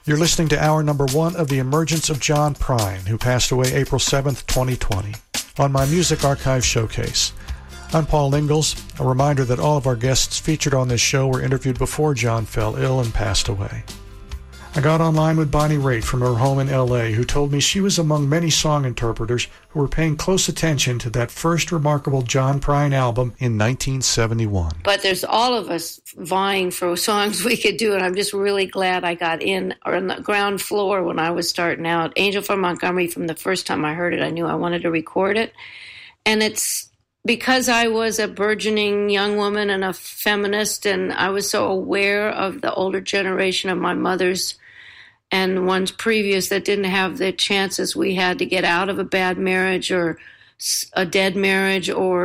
You're listening to hour number 1 of The Emergence of John Prine, who passed away April 7th, 2020, on my Music Archive Showcase. I'm Paul Ingalls. A reminder that all of our guests featured on this show were interviewed before John fell ill and passed away. I got online with Bonnie Raitt from her home in L.A., who told me she was among many song interpreters who were paying close attention to that first remarkable John Prine album in 1971. But there's all of us vying for songs we could do, and I'm just really glad I got in or on the ground floor when I was starting out. Angel from Montgomery, from the first time I heard it, I knew I wanted to record it. And it's because I was a burgeoning young woman and a feminist, and I was so aware of the older generation of my mother's and ones previous that didn't have the chances we had to get out of a bad marriage or a dead marriage or